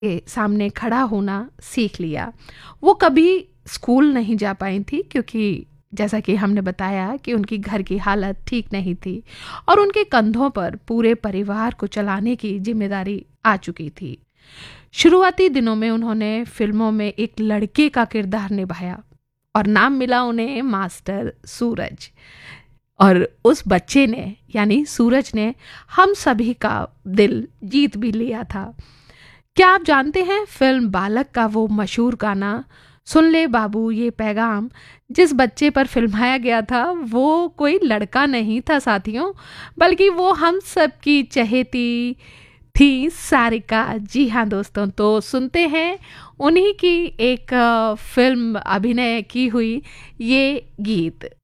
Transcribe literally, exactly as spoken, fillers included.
के सामने खड़ा होना सीख लिया। वो कभी स्कूल नहीं जा पाई थी क्योंकि जैसा कि हमने बताया कि उनकी घर की हालत ठीक नहीं थी और उनके कंधों पर पूरे परिवार को चलाने की जिम्मेदारी आ चुकी थी। शुरुआती दिनों में उन्होंने फिल्मों में एक लड़के का किरदार निभाया और नाम मिला उन्हें मास्टर सूरज। और उस बच्चे ने यानी सूरज ने हम सभी का दिल जीत भी लिया था। क्या आप जानते हैं फिल्म बालक का वो मशहूर गाना सुन ले बाबू ये पैगाम, जिस बच्चे पर फिल्माया गया था वो कोई लड़का नहीं था साथियों, बल्कि वो हम सब की चहेती थी सारिका। जी हाँ दोस्तों, तो सुनते हैं उन्हीं की एक अ, फिल्म अभिनय की हुई ये गीत।